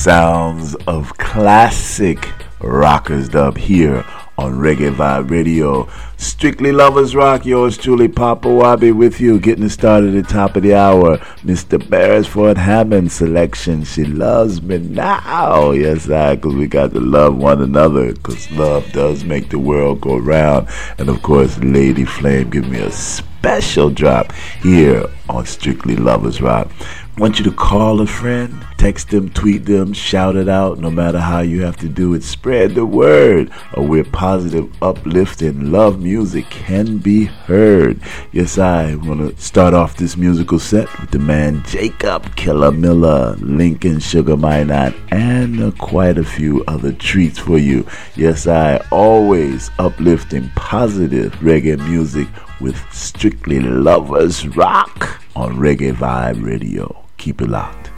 sounds of classic rockers dub here on Reggae Vibe Radio. Strictly Lovers Rock, yours truly, Papa Wabi with you, getting it started at the top of the hour. Mr. Beresford Hammond selection, She Loves Me Now. Yes, because we got to love one another, because love does make the world go round. And of course, Lady Flame give me a special drop here on Strictly Lovers Rock. I want you to call a friend, text them, tweet them, shout it out, no matter how you have to do it. Spread the word of where positive, uplifting, love music can be heard. Yes, I want to start off this musical set with the man Jacob Killer Miller, Lincoln Sugar Minot, and quite a few other treats for you. Yes, I always uplifting positive reggae music with Strictly Lovers Rock on Reggae Vibe Radio. Keep it locked.